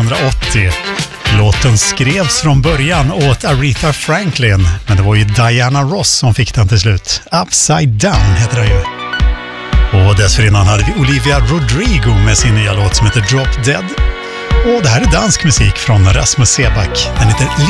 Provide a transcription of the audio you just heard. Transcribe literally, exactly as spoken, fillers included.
nittonhundraåttio. Låten skrevs från början åt Aretha Franklin, men det var ju Diana Ross som fick den till slut. Upside Down heter den ju. Och dessförinnan hade vi Olivia Rodrigo med sin nya låt som heter Drop Dead. Och det här är dansk musik från Rasmus Seebach. Den heter